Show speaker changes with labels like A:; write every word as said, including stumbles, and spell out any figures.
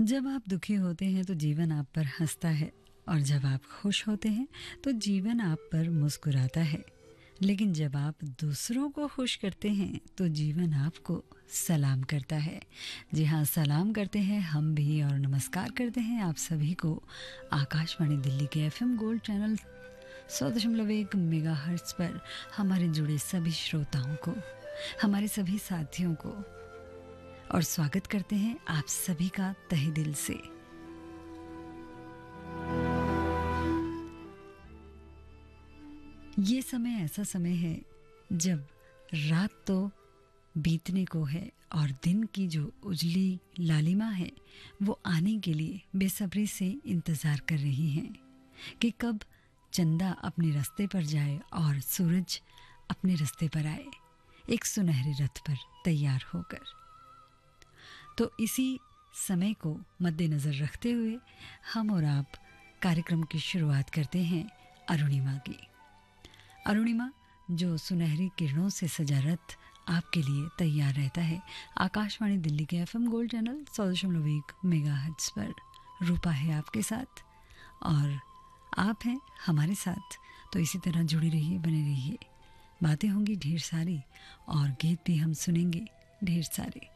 A: जब आप दुखी होते हैं तो जीवन आप पर हंसता है और जब आप खुश होते हैं तो जीवन आप पर मुस्कुराता है। लेकिन जब आप दूसरों को खुश करते हैं तो जीवन आपको सलाम करता है। जी हाँ, सलाम करते हैं हम भी और नमस्कार करते हैं आप सभी को। आकाशवाणी दिल्ली के एफएम गोल्ड चैनल सौ दशमलव एक मेगा हर्ट्ज पर हमारे जुड़े सभी श्रोताओं को, हमारे सभी साथियों को, और स्वागत करते हैं आप सभी का तहे दिल से। ये समय ऐसा समय है जब रात तो बीतने को है और दिन की जो उजली लालिमा है वो आने के लिए बेसब्री से इंतज़ार कर रही हैं कि कब चंदा अपने रास्ते पर जाए और सूरज अपने रास्ते पर आए, एक सुनहरे रथ पर तैयार होकर। तो इसी समय को मद्देनज़र रखते हुए हम और आप कार्यक्रम की शुरुआत करते हैं अरुणिमा की। अरुणिमा जो सुनहरी किरणों से सजा रथ आपके लिए तैयार रहता है आकाशवाणी दिल्ली के एफएम गोल्ड चैनल सौ दशमलव एक मेगा हर्ट्ज पर। रूपा है आपके साथ और आप हैं हमारे साथ, तो इसी तरह जुड़ी रहिए, बने रहिए। बातें होंगी ढेर सारी और गीत भी हम सुनेंगे ढेर सारे।